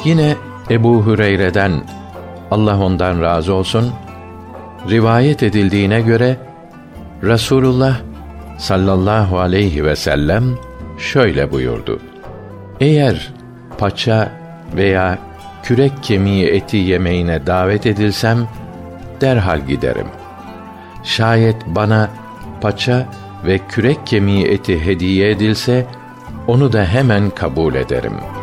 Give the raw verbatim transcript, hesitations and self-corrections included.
Yine Ebu Hüreyre'den, Allah ondan razı olsun, rivayet edildiğine göre Rasulullah sallallahu aleyhi ve sellem şöyle buyurdu: Eğer paça veya kürek kemiği eti yemeğine davet edilsem derhal giderim. Şayet bana paça ve kürek kemiği eti hediye edilse onu da hemen kabul ederim.''